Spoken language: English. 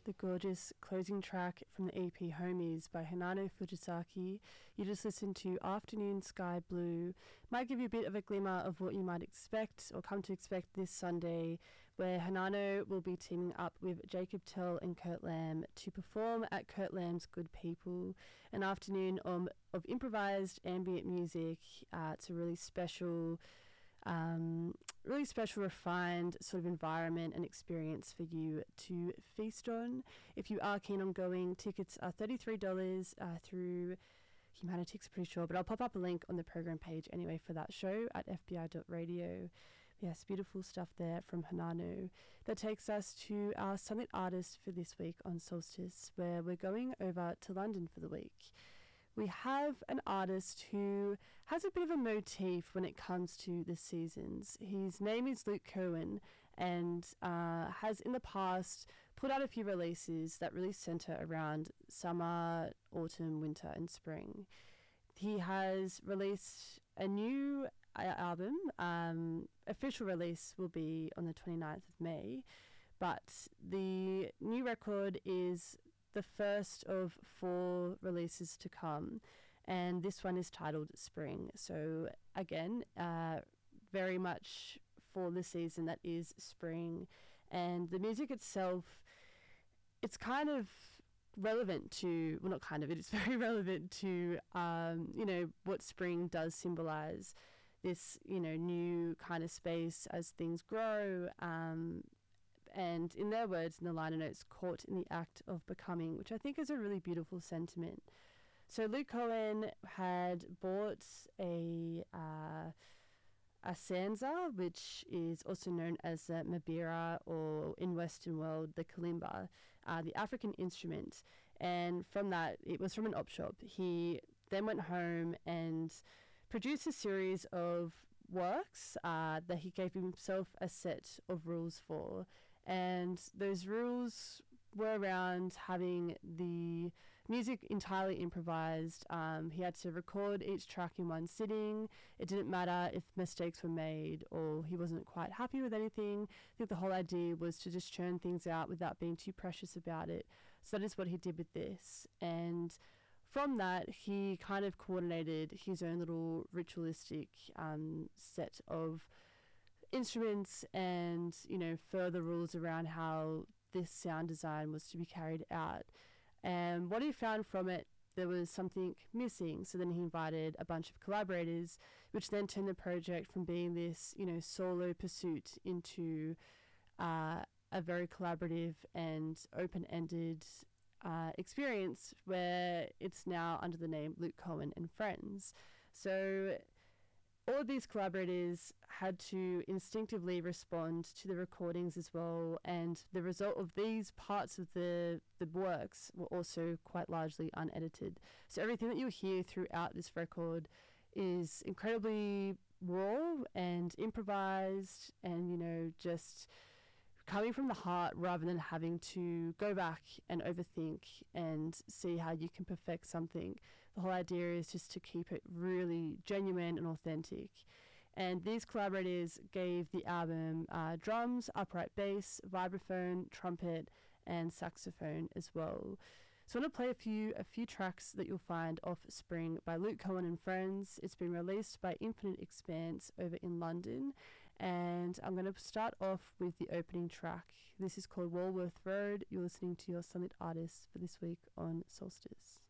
the gorgeous closing track from the EP Homies by Hanano Fujisaki. You just listened to Afternoon Sky Blue. Might give you a bit of a glimmer of what you might expect or come to expect this Sunday, where Hanano will be teaming up with Jacob Tell and Kurt Lamb to perform at Kurt Lamb's Good People, an afternoon of improvised ambient music. It's a really special, refined sort of environment and experience for you to feast on. If you are keen on going, tickets are $33 through Humanitix, pretty sure, but I'll pop up a link on the program page anyway for that show at fbi.radio. Yes, beautiful stuff there from Hanano. That takes us to our Sunlit Artist for this week on Solstice, where we're going over to London for the week. We have an artist who has a bit of a motif when it comes to the seasons. His name is Luke Cohen, and has in the past put out a few releases that really centre around summer, autumn, winter and spring. He has released a new album. Official release will be on the 29th of May, but the new record is the first of 4 releases to come, and this one is titled Spring. So again, very much for the season that is spring, and the music itself, it's kind of relevant to, well, not kind of, it's very relevant to what spring does symbolize, this new kind of space as things grow, and in their words, in the liner notes, caught in the act of becoming, which I think is a really beautiful sentiment. So Luke Cohen had bought a sanza, which is also known as the mabira, or in Western world, the kalimba, the African instrument. And from that, it was from an op shop. He then went home and produced a series of works that he gave himself a set of rules for. And those rules were around having the music entirely improvised. He had to record each track in one sitting. It didn't matter if mistakes were made or he wasn't quite happy with anything. I think the whole idea was to just churn things out without being too precious about it. So that is what he did with this. And from that, he kind of coordinated his own little ritualistic set of instruments and, further rules around how this sound design was to be carried out. And what he found from it, there was something missing. So then he invited a bunch of collaborators, which then turned the project from being this, solo pursuit into a very collaborative and open-ended experience, where it's now under the name Luke Cohen and Friends. So all of these collaborators had to instinctively respond to the recordings as well, and the result of these parts of the works were also quite largely unedited. So everything that you hear throughout this record is incredibly raw and improvised and, just coming from the heart rather than having to go back and overthink and see how you can perfect something. The whole idea is just to keep it really genuine and authentic. And these collaborators gave the album drums, upright bass, vibraphone, trumpet, and saxophone as well. So I want to play a few tracks that you'll find off Spring by Luke Cohen and Friends. It's been released by Infinite Expanse over in London, and I'm going to start off with the opening track. This is called Walworth Road. You're listening to your Sunlit Artist for this week on Solstice.